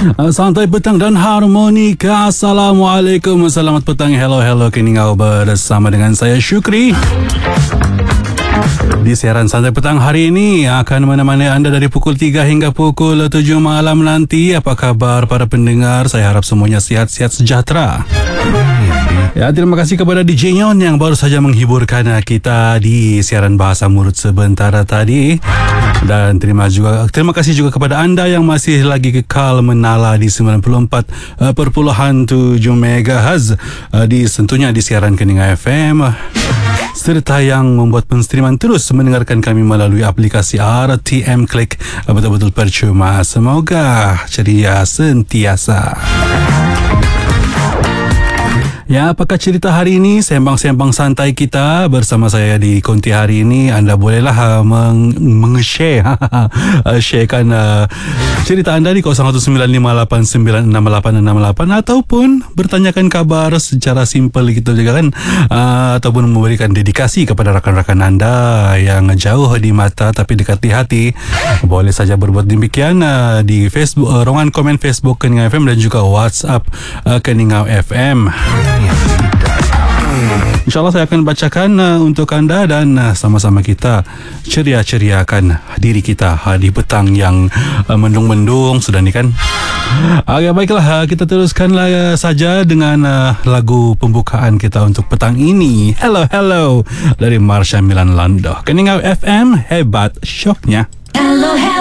Santai petang dan harmonika. Assalamualaikum, selamat petang. Hello Keningau bersama dengan saya Syukri. Di siaran Santai Petang hari ini akan menemani anda dari pukul 3 hingga pukul 7 malam nanti. Apa kabar para pendengar? Saya harap semuanya sihat-sihat sejahtera. Ya, terima kasih kepada DJ Nyon yang baru saja menghiburkan kita di siaran bahasa mulut sebentar tadi. Dan terima kasih juga kepada anda yang masih lagi kekal menala di 94.7 MHz tentunya di siaran Keningau FM, serta yang membuat penstreaman terus mendengarkan kami melalui aplikasi RTM Klik. Betul-betul percuma. Semoga ceria sentiasa. Ya, apakah cerita hari ini? Sembang-sembang santai kita bersama saya di Konti hari ini. Anda bolehlah sharekan cerita anda di 0195896868 ataupun bertanyakan kabar secara simple gitu juga kan, ataupun memberikan dedikasi kepada rakan-rakan anda yang jauh di mata tapi dekat di hati. Boleh saja berbuat demikian di Facebook, ruangan komen Facebook Keningau FM dan juga WhatsApp Keningau FM. InsyaAllah saya akan bacakan untuk anda dan sama-sama kita ceria-ceriakan diri kita di petang yang mendung-mendung sudah ni kan. Oke, baiklah, kita teruskanlah saja dengan lagu pembukaan kita untuk petang ini. Hello dari Marsha Milan Lando. Keningau FM, hebat syoknya. Hello